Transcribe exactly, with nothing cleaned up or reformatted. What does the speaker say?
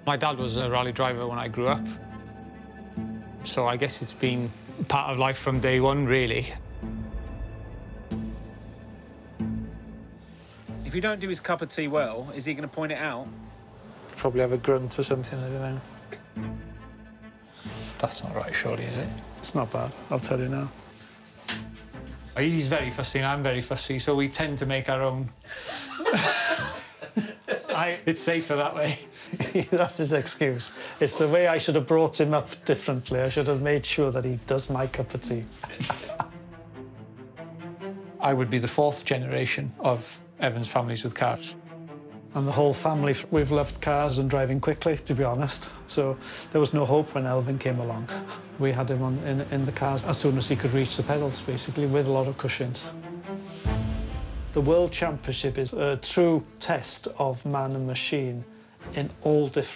My dad was a rally driver when I grew up, so I guess it's been part of life from day one, really. If you don't do his cup of tea well, is he going to point it out? Probably have a grunt or something, I don't know. That's not right, surely, is it? It's not bad, I'll tell you now. He's very fussy and I'm very fussy, so we tend to make our own. I, it's safer that way. That's his excuse. It's the way I should have brought him up differently. I should have made sure that he does my cup of tea. I would be the fourth generation of Evans families with cars. And the whole family, we've loved cars and driving quickly, to be honest. So there was no hope when Elvin came along. We had him on, in, in the cars as soon as he could reach the pedals, basically, with a lot of cushions. The World Championship is a true test of man and machine in all different